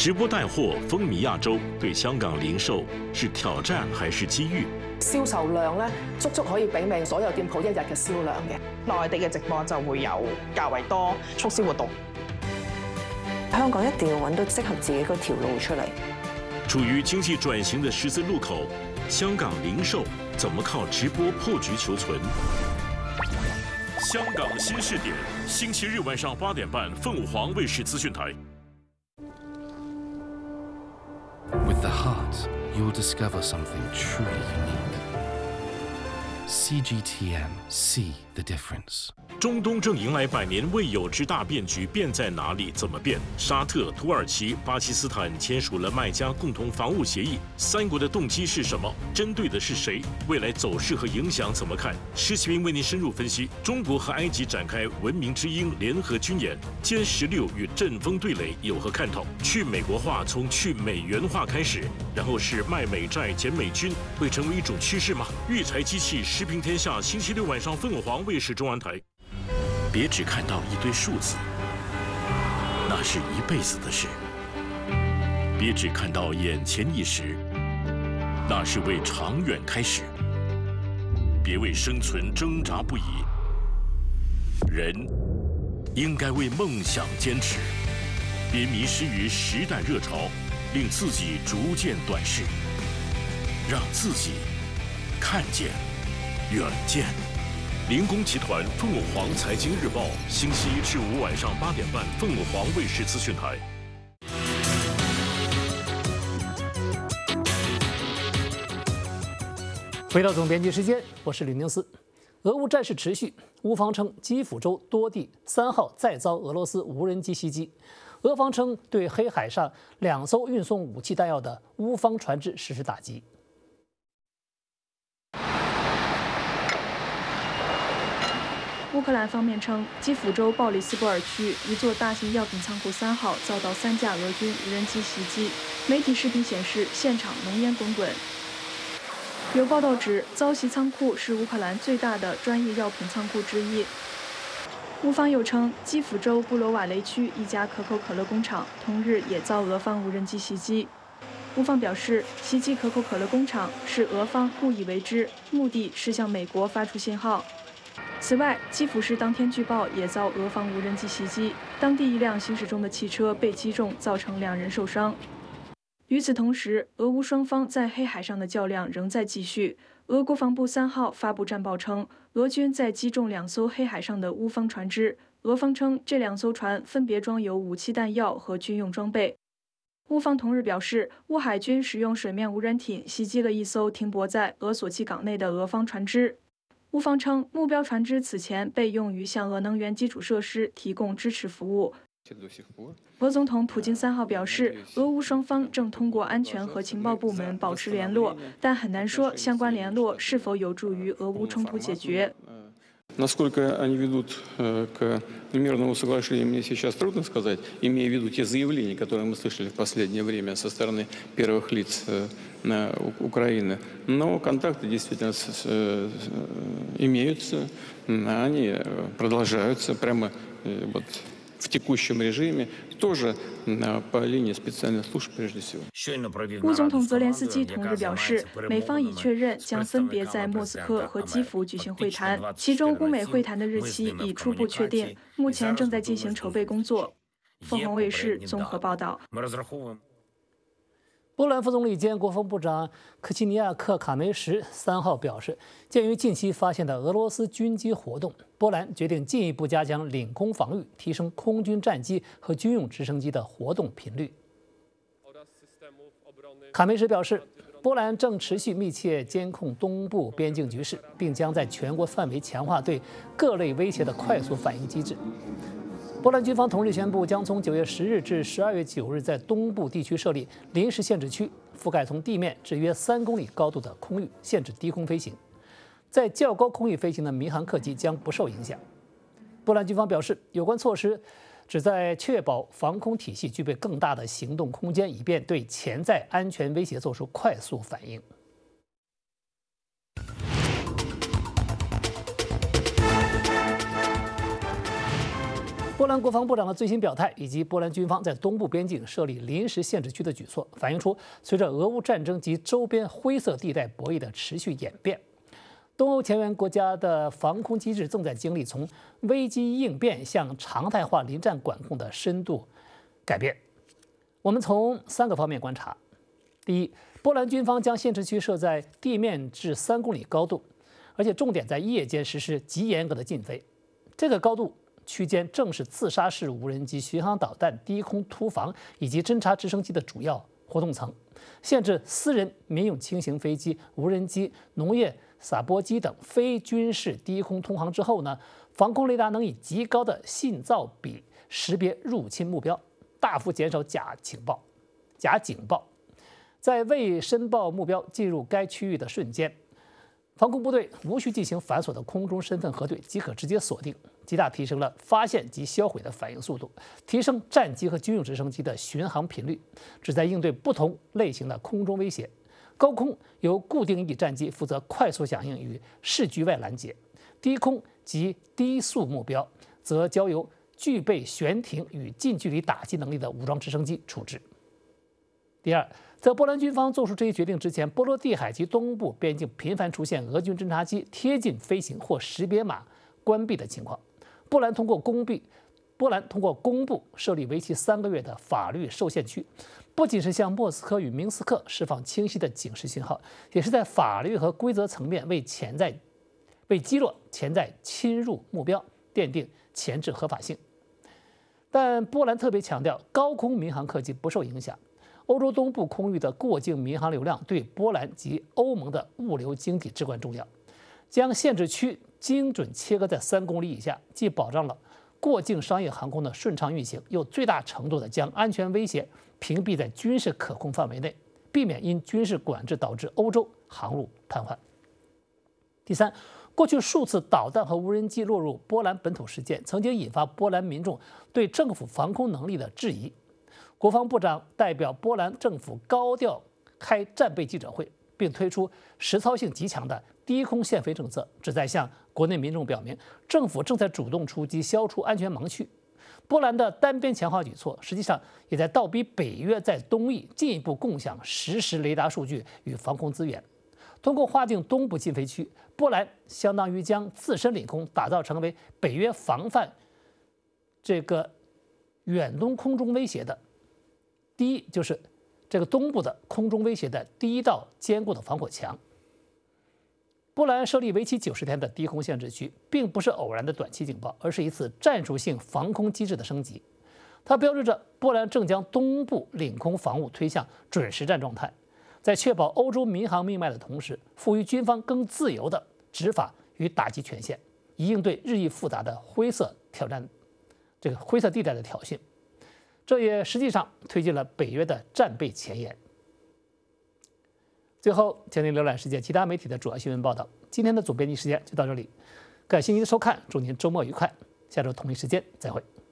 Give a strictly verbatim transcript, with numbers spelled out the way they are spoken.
直播帶貨風靡亞洲，對香港零售是挑戰還是機遇？ 銷售量咧，足足可以媲美所有店鋪一日嘅銷量嘅。 內地嘅直播就會有較為多促銷活動。 香港一定要揾到適合自己嗰條路出嚟。 處於經濟轉型的十字路口，香港零售怎麼靠直播破局求存？香港新視點，星期日晚上八點半，鳳凰衛視資訊台。 With the heart, you'll discover something truly unique. C G T M, see the difference. 中東正迎來百年未有之大變局，變在哪裡？怎麼變？沙特、土耳其、巴基斯坦簽署了麥加共同防務協議，三國的動機是什麼？針對的是誰？未來走勢和影響怎麼看？施啟明為您深入分析。中國和埃及展開文明之鷹聯合軍演，歼十六與陣風對壘有何看頭？去美國化從去美元化開始，然後是賣美債減美軍，會成為一種趨勢嗎？育才機器時評天下，星期六晚上鳳凰衛視中文台。別只看到一堆數字，那是一輩子的事；別只看到眼前一時，那是為長遠開始。別為生存掙扎不已，人應該為夢想堅持。別迷失於時代熱潮，令自己逐漸短視，讓自己看見遠見。林工集團鳳凰財經日報，星期一至五晚上八點半，鳳凰衛視資訊台。 回到總編輯時間，我是呂寧思。俄烏戰事持續，烏方稱基輔州多地三號再遭俄羅斯無人機襲擊，俄方稱對黑海上兩艘運送武器彈藥的烏方船隻實施打擊。 烏克蘭方面稱，基輔州鲍里斯波爾區一座大型藥品倉庫三號遭到三架俄軍無人機襲擊。媒體視頻顯示，現場濃煙滾滾。有報道指，遭襲倉庫是烏克蘭最大的專業藥品倉庫之一。烏方又稱，基輔州布羅瓦雷區一家可口可樂工廠同日也遭俄方無人機襲擊。烏方表示，襲擊可口可樂工廠是俄方故意為之，目的是向美國發出信號。此外，基輔市當天據報也遭俄方無人機襲擊，當地一輛行駛中的汽車被擊中，造成兩人受傷。與此同時，俄烏雙方在黑海上的較量仍在繼續。俄國防部三號發布戰報稱，俄軍在擊中兩艘黑海上的烏方船隻，俄方稱這兩艘船分別裝有武器彈藥和軍用裝備。烏方同日表示，烏海軍使用水面無人艇襲擊了一艘停泊在俄索契港內的俄方船隻。烏方稱，目標船隻此前被用於向俄能源基礎設施提供支持服務。俄總統普京三號表示，俄烏雙方正通過安全和情報部門保持聯絡，但很難說相關聯絡是否有助於俄烏衝突解決。 Насколько они ведут к мирному соглашению, мне сейчас трудно сказать, имея в виду те заявления, которые мы слышали в последнее время со стороны первых лиц Украины. Но контакты действительно имеются, они продолжаются прямо вот в текущем режиме, тоже по линии специальных служб прежде всего. 烏總統澤連斯基同日表示，美方已確認將分別在莫斯科和基輔舉行會談，其中烏美會談的日期已初步確定，目前正在進行籌備工作。鳳凰衛視綜合報道。 波蘭副總理兼國防部長科奇尼亞克·卡梅什三號表示，鑑於近期發現的俄羅斯軍機活動，波蘭決定進一步加強領空防禦，提升空軍戰機和軍用直升機的活動頻率。卡梅什表示，波蘭正持續密切監控東部邊境局勢，並將在全國範圍強化對各類威脅的快速反應機制。波蘭軍方同日宣布，將從九月十日至十二月九日在東部地區設立臨時限制區，覆蓋從地面至約三公里高度的空域，限制低空飛行。在較高空域飛行的民航客機將不受影響。波蘭軍方表示，有關措施旨在確保防空體系具備更大的行動空間，以便對潛在安全威脅做出快速反應。波波兰国防部长的最新表态，以及波兰军方在东部边境设立临时限制区的举措，反映出随着俄乌战争及周边灰色地带博弈的持续演变，东欧前沿国家的防空机制正在经历从危机应变向常态化临战管控的深度改变。我们从三个方面观察：第一，波兰军方将限制区设在地面至三公里高度，而且重点在夜间实施极严格的禁飞。这个高度区间正是自杀式无人机、巡航导弹、低空突防以及侦察直升机的主要活动层，限制私人、民用轻型飞机、无人机、农业撒播机等非军事低空通航之后呢，防空雷达能以极高的信噪比识别入侵目标，大幅减少假情报、假警报。在未申报目标进入该区域的瞬间，防空部队无需进行繁琐的空中身份核对，即可直接锁定，极大提升了发现及销毁的反应速度，提升战机和军用直升机的巡航频率，旨在应对不同类型的空中威胁。高空由固定翼战机负责快速响应与视距外拦截，低空及低速目标则交由具备悬停与近距离打击能力的武装直升机处置。第二，在波兰军方做出这一决定之前，波罗的海及东部边境频繁出现俄军侦察机贴近飞行或识别码关闭的情况。波兰通过公闭，波兰通过公布设立为期三个月的法律受限区，不仅是向莫斯科与明斯克释放清晰的警示信号，也是在法律和规则层面为潜在、为击落潜在侵入目标奠定前置合法性。但波兰特别强调，高空民航客机不受影响。欧洲东部空域的过境民航流量对波兰及欧盟的物流经济至关重要。将限制区精准切割在三公里以下，既保障了过境商业航空的顺畅运行，又最大程度地将安全威胁屏蔽在军事可控范围内，避免因军事管制导致欧洲航路瘫痪。第三，过去数次导弹和无人机落入波兰本土事件，曾经引发波兰民众对政府防空能力的质疑。国防部长代表波兰政府高调开战备记者会，并推出实操性极强的低空限飞政策，旨在向国内民众表明，政府正在主动出击，消除安全盲区。波兰的单边强化举措，实际上也在倒逼北约在东翼进一步共享实时雷达数据与防空资源。通过划定东部禁飞区，波兰相当于将自身领空打造成为北约防范这个远东空中威胁的第一，就是这个东部的空中威胁的第一道坚固的防火墙。波兰设立为期九十天的低空限制区，并不是偶然的短期警报，而是一次战术性防空机制的升级。它标志着波兰正将东部领空防务推向准实战状态，在确保欧洲民航命脉的同时，赋予军方更自由的执法与打击权限，以应对日益复杂的灰色挑战，这个灰色地带的挑衅。这也实际上推进了北约的战备前沿。最后，请您浏览世界其他媒体的主要新闻报道。今天的总编辑时间就到这里，感谢您的收看，祝您周末愉快，下周同一时间再会。